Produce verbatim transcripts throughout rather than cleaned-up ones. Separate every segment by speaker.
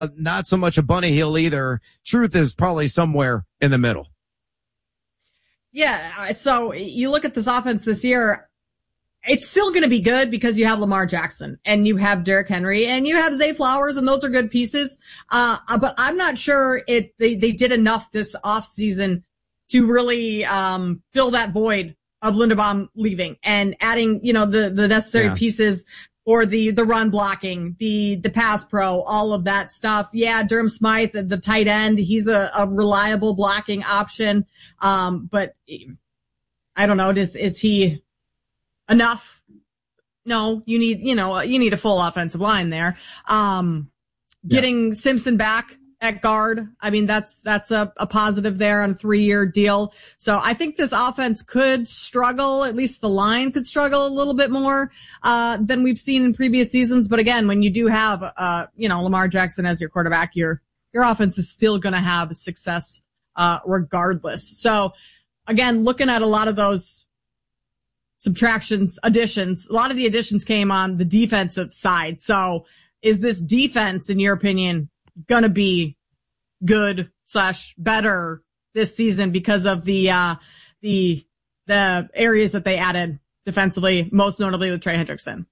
Speaker 1: not so much a bunny hill either. Truth is probably somewhere in the middle.
Speaker 2: Yeah, so you look at this offense this year, it's still going to be good because you have Lamar Jackson and you have Derrick Henry and you have Zay Flowers, and those are good pieces. Uh, but I'm not sure it, they, they did enough this offseason to really, um, fill that void of Linderbaum leaving and adding, you know, the, the necessary yeah. pieces for the, the run blocking, the, the pass pro, all of that stuff. Yeah, Durham Smythe, the tight end, he's a, a reliable blocking option. Um, but I don't know, is, is he enough? No, you need, you know, you need a full offensive line there. Um, getting yeah. Simpson back at guard, I mean, that's, that's a, a positive there on a three-year deal. So I think this offense could struggle, at least the line could struggle a little bit more, uh, than we've seen in previous seasons. But again, when you do have, uh, you know, Lamar Jackson as your quarterback, your, your offense is still going to have success, uh, regardless. So again, looking at a lot of those subtractions, additions, a lot of the additions came on the defensive side. So is this defense, in your opinion, gonna be good slash better this season because of the, uh, the, the areas that they added defensively, most notably with Trey Hendrickson?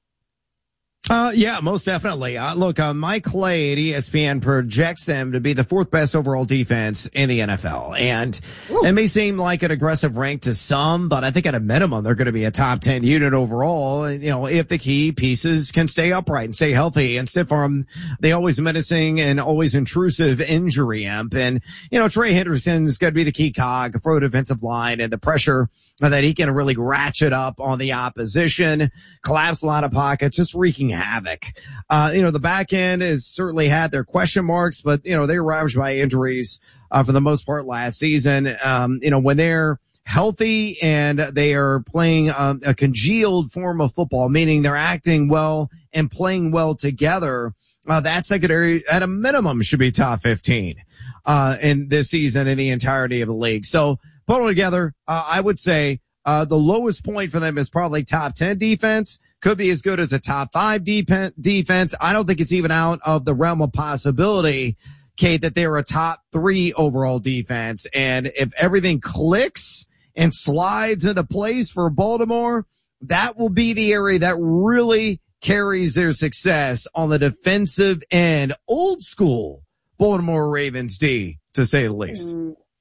Speaker 1: Uh, yeah, most definitely. Uh, look, uh, Mike Clay at E S P N projects them to be the fourth best overall defense in the N F L. And Ooh. It may seem like an aggressive rank to some, but I think at a minimum, they're going to be a top ten unit overall. And, you know, if the key pieces can stay upright and stay healthy and stiff arm the always menacing and always intrusive injury imp. And, you know, Trey Hendrickson's going to be the key cog for a defensive line and the pressure that he can really ratchet up on the opposition, collapse a lot of pockets, just wreaking havoc. Uh, you know, the back end has certainly had their question marks, but, you know, they were ravaged by injuries, uh, for the most part last season. Um, you know, when they're healthy and they are playing um, a congealed form of football, meaning they're acting well and playing well together, uh, that secondary at a minimum should be top fifteen, uh, in this season in the entirety of the league. So put it together, uh, I would say, uh, the lowest point for them is probably top ten defense. Could be as good as a top five de- defense. I don't think it's even out of the realm of possibility, Kate, that they're a top three overall defense. And if everything clicks and slides into place for Baltimore, that will be the area that really carries their success on the defensive end. Old school Baltimore Ravens D, to say the least.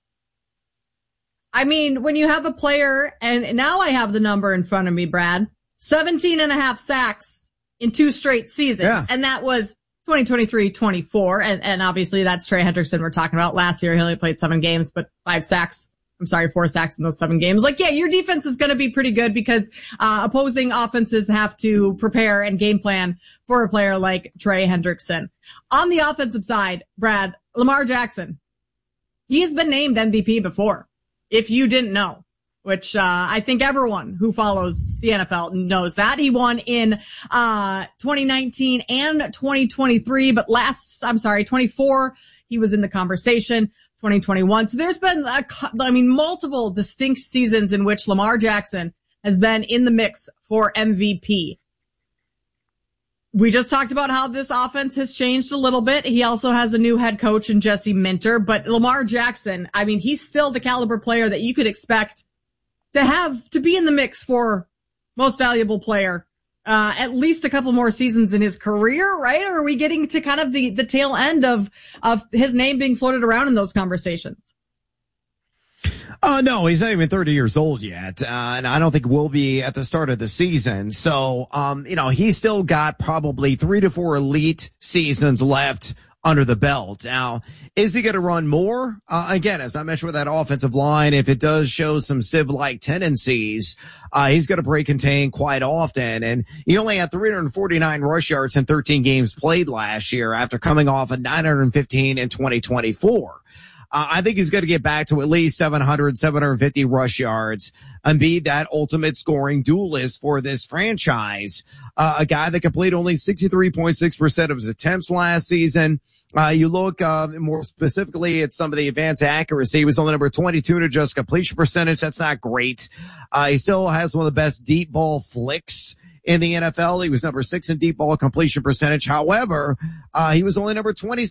Speaker 2: I mean, when you have a player, and now I have the number in front of me, Brad, seventeen and a half sacks in two straight seasons. Yeah. And that was twenty twenty-three twenty-four. And, and obviously that's Trey Hendrickson we're talking about. Last year he only played seven games, but five sacks. I'm sorry, four sacks in those seven games. Like, yeah, your defense is going to be pretty good because, uh, opposing offenses have to prepare and game plan for a player like Trey Hendrickson. On the offensive side, Brad, Lamar Jackson, he's been named M V P before, if you didn't know. Which, uh, I think everyone who follows the N F L knows that. He won in, uh, twenty nineteen and twenty twenty-three, but last, I'm sorry, twenty-four, he was in the conversation, twenty twenty-one. So there's been, a, I mean, multiple distinct seasons in which Lamar Jackson has been in the mix for M V P. We just talked about how this offense has changed a little bit. He also has a new head coach in Jesse Minter, but Lamar Jackson, I mean, he's still the caliber player that you could expect to have, to be in the mix for most valuable player, uh, at least a couple more seasons in his career, right? Or are we getting to kind of the, the tail end of, of his name being floated around in those conversations?
Speaker 1: Uh, no, he's not even thirty years old yet. Uh, and I don't think we'll be at the start of the season. So, um, you know, he's still got probably three to four elite seasons left under the belt. Now, is he going to run more? Uh, again, as I mentioned with that offensive line, if it does show some Civ-like tendencies, uh, he's going to break contain quite often. And he only had three hundred forty-nine rush yards in thirteen games played last year after coming off of nine hundred fifteen in twenty twenty-four. Uh, I think he's going to get back to at least seven hundred, seven hundred fifty rush yards and be that ultimate scoring duelist for this franchise. Uh, a guy that completed only sixty-three point six percent of his attempts last season. Uh, you look, uh, more specifically at some of the advanced accuracy. He was only number twenty-two in adjusted completion percentage. That's not great. Uh, he still has one of the best deep ball flicks in the N F L. He was number six in deep ball completion percentage. However, uh, he was only number twenty